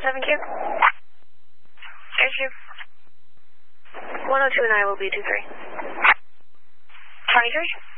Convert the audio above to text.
107Q. Airship. 102 and I will be 23. 23?